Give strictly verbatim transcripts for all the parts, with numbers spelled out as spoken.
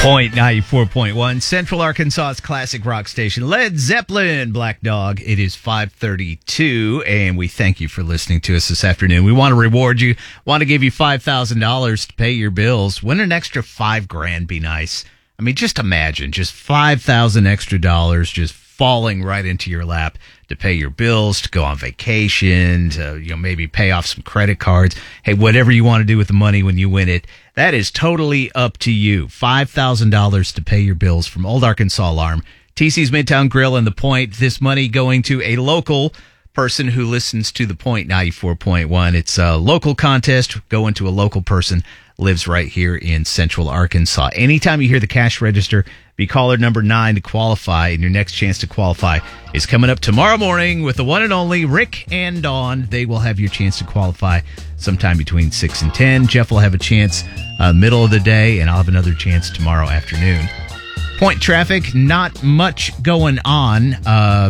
Point ninety-four point one, Central Arkansas's classic rock station, Led Zeppelin, Black Dog. It is five thirty-two, and we thank you for listening to us this afternoon. We want to reward you, want to give you five thousand dollars to pay your bills. Wouldn't an extra five grand be nice? I mean, just imagine, just five thousand extra dollars just falling right into your lap to pay your bills, to go on vacation, to, you know, maybe pay off some credit cards. Hey, whatever you want to do with the money when you win it, that is totally up to you. five thousand dollars to pay your bills from Old Arkansas Alarm, T C's Midtown Grill, and The Point. This money going to a local person who listens to The Point ninety-four point one. It's a local contest going to a local person, lives right here in Central Arkansas. Anytime you hear the cash register, be caller number nine to qualify, and your next chance to qualify is coming up tomorrow morning with the one and only Rick and Dawn. They will have your chance to qualify sometime between six and ten. Jeff will have a chance uh, middle of the day, and I'll have another chance tomorrow afternoon. Point traffic, not much going on. Uh,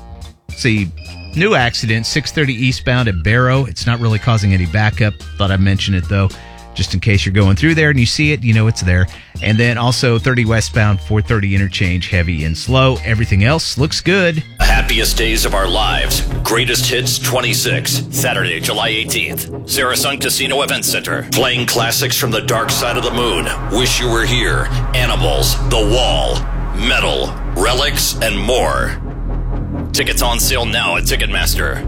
see, new accident, six thirty eastbound at Barrow. It's not really causing any backup. Thought I'd mention it, though, just in case you're going through there and you see it, you know it's there. And then also thirty westbound, four thirty interchange, heavy and slow. Everything else looks good. Happiest days of our lives. Greatest Hits twenty-six. Saturday, July eighteenth. Sarasung Casino Event Center. Playing classics from the dark side of the moon. Wish You Were Here. Animals. The Wall. Metal. Relics. And more. Tickets on sale now at Ticketmaster.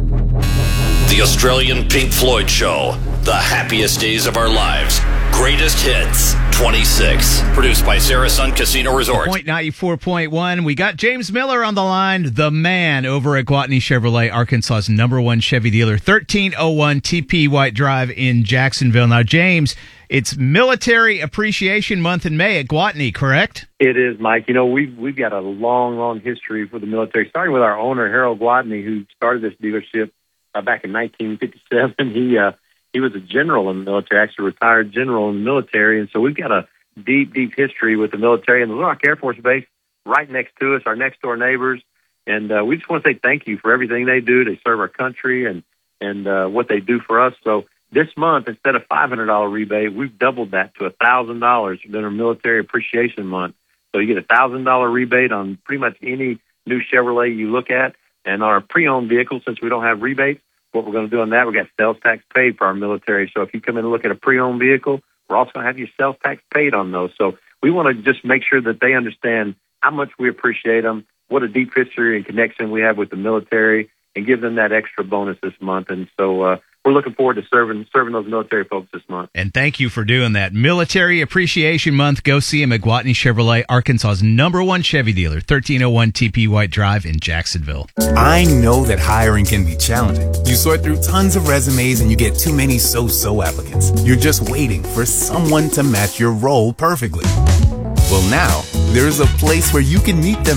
The Australian Pink Floyd Show. The happiest days of our lives. Greatest Hits twenty-six. Produced by Sarasung Casino Resort. Point ninety-four point one. We got James Miller on the line, the man over at Gwatney Chevrolet, Arkansas's number one Chevy dealer, thirteen oh one T P White Drive in Jacksonville. Now, James, it's Military Appreciation Month in May at Gwatney, correct? It is, Mike. You know, we've, we've got a long, long history for the military, starting with our owner, Harold Gwatney, who started this dealership uh, back in nineteen fifty-seven. He, uh, He was a general in the military, actually a retired general in the military. And so we've got a deep, deep history with the military and the Little Rock Air Force Base right next to us, our next door neighbors. And uh, we just want to say thank you for everything they do. They serve our country and, and uh, what they do for us. So this month, instead of five hundred dollars rebate, we've doubled that to one thousand dollars during our Military Appreciation Month. So you get a one thousand dollars rebate on pretty much any new Chevrolet you look at. And our pre-owned vehicles, since we don't have rebates, what we're going to do on that, we got sales tax paid for our military. So if you come in and look at a pre-owned vehicle, we're also going to have your sales tax paid on those. So we want to just make sure that they understand how much we appreciate them, what a deep history and connection we have with the military, and give them that extra bonus this month. And so uh, we're looking forward to serving serving those military folks this month. And thank you for doing that. Military Appreciation Month. Go see him at Gwatney Chevrolet, Arkansas's number one Chevy dealer, thirteen oh one T P White Drive in Jacksonville. I know that hiring can be challenging. You sort through tons of resumes and you get too many so-so applicants. You're just waiting for someone to match your role perfectly. Well, now there's a place where you can meet them